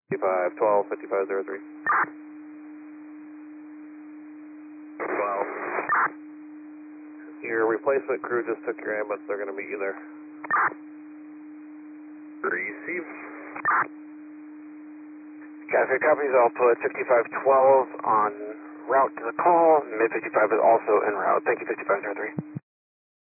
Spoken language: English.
5512, 5503. 12. Your replacement crew just took your ambulance. They're going to meet you there. Receive. Traffic copies, I'll put 5512 on route to the call. Mid 55 is also en route. Thank you, 5503.